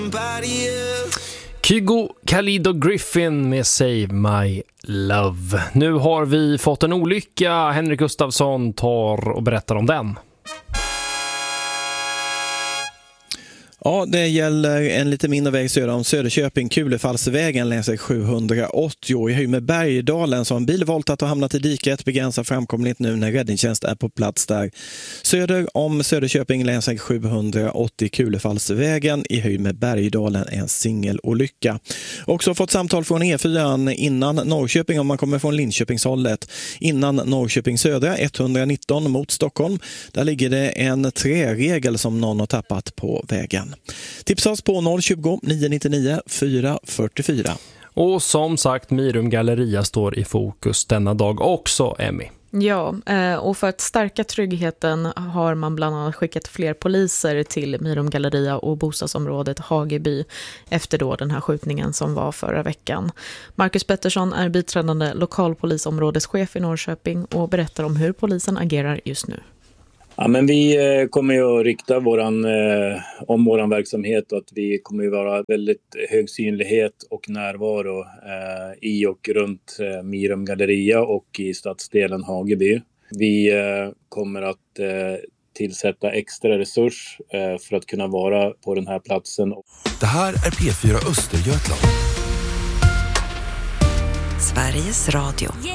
Kygo Kalido Griffin med Save My Love. Nu har vi fått en olycka. Henrik Gustafsson tar och berättar om den. Ja, det gäller en lite mindre väg söder om Söderköping, Kulefallsvägen längs 780 i Höjmebergdalen. Så en bil voltat och hamnat i diket, begränsar framkomligt nu när räddningstjänst är på plats där. Söder om Söderköping längs 780 Kulefallsvägen i Höjmebergdalen, en singelolycka. Också fått samtal från E4 innan Norrköping om man kommer från Linköpingshållet. Innan Norrköping södra 119 mot Stockholm. Där ligger det en träregel som någon har tappat på vägen. Tipsa oss på 020 999 444. Och som sagt, Mirum Galleria står i fokus denna dag också, Emmy. Ja, och för att stärka tryggheten har man bland annat skickat fler poliser till Mirum Galleria och bostadsområdet Hageby efter då den här skjutningen som var förra veckan. Marcus Pettersson är biträdande lokalpolisområdeschef i Norrköping och berättar om hur polisen agerar just nu. Ja, men vi kommer ju att rikta om våran verksamhet och att vi kommer ju vara väldigt hög synlighet och närvaro i och runt Mirum Galleria och i stadsdelen Hageby. Vi kommer att tillsätta extra resurs för att kunna vara på den här platsen. Det här är P4 Östergötland. Sveriges Radio.